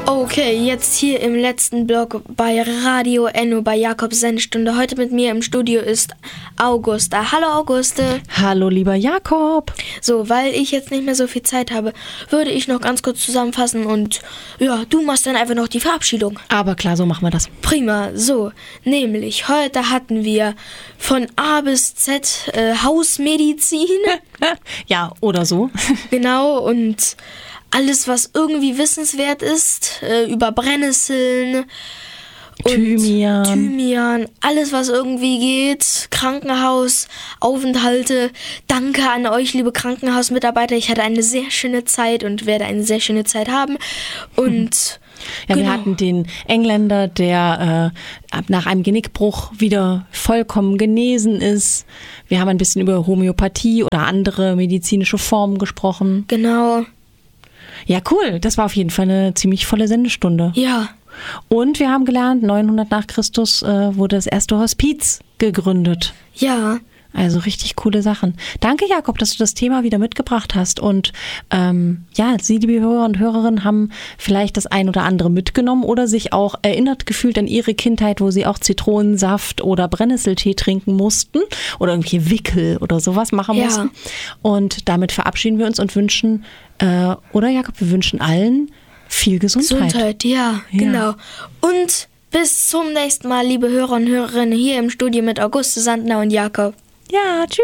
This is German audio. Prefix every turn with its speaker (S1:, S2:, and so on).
S1: Okay, jetzt hier im letzten Blog bei Radio Enno bei Jakobs Sendestunde. Heute mit mir im Studio ist Augusta. Hallo Auguste.
S2: Hallo lieber Jakob.
S1: So, weil ich jetzt nicht mehr so viel Zeit habe, würde ich noch ganz kurz zusammenfassen und ja, du machst dann einfach noch die Verabschiedung.
S2: Aber klar, so machen wir das.
S1: Prima, so, nämlich heute hatten wir von A bis Z Hausmedizin.
S2: Ja, oder so.
S1: Genau, und alles, was irgendwie wissenswert ist, über Brennnesseln und Thymian, alles, was irgendwie geht, Krankenhausaufenthalte. Danke an euch, liebe Krankenhausmitarbeiter. Ich hatte eine sehr schöne Zeit und werde eine sehr schöne Zeit haben. Und
S2: ja, wir hatten den Engländer, der nach einem Genickbruch wieder vollkommen genesen ist. Wir haben ein bisschen über Homöopathie oder andere medizinische Formen gesprochen.
S1: Genau.
S2: Ja, cool. Das war auf jeden Fall eine ziemlich volle Sendestunde.
S1: Ja.
S2: Und wir haben gelernt, 900 nach Christus wurde das erste Hospiz gegründet.
S1: Ja.
S2: Also richtig coole Sachen. Danke, Jakob, dass du das Thema wieder mitgebracht hast. Und ja, Sie, liebe Hörer und Hörerinnen, haben vielleicht das ein oder andere mitgenommen oder sich auch erinnert gefühlt an Ihre Kindheit, wo Sie auch Zitronensaft oder Brennnesseltee trinken mussten oder irgendwelche Wickel oder sowas machen mussten. Und damit verabschieden wir uns und wünschen, oder Jakob, wir wünschen allen viel Gesundheit.
S1: Gesundheit, ja, genau. Und bis zum nächsten Mal, liebe Hörer und Hörerinnen, hier im Studio mit Auguste Sandner und Jakob.
S2: Ja, tschüss.